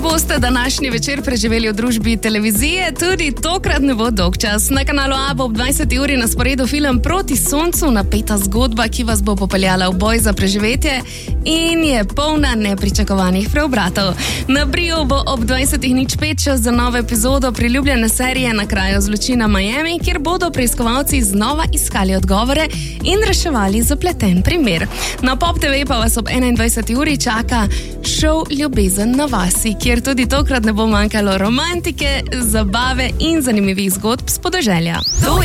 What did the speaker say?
boste današnji večer preživeli v družbi televizije, tudi tokrat ne bo dolgčas. Na kanalu A bo ob 20. uri na sporedu film Proti soncu, napeta zgodba, ki vas bo popeljala v boj za preživetje in je polna nepričakovanih preobratov. Na Briju bo ob 20:05 čas za novo epizodo priljubljene serije Na kraju zločina Miami, kjer bodo preiskovalci znova iskali odgovore in reševali zapleten primer. Na Pop TV pa vas ob 21. uri čaka šov Ljubezen na vasi, kjer tudi tokrat ne bo manjkalo romantike, zabave in zanimivih zgodb s podeželja. To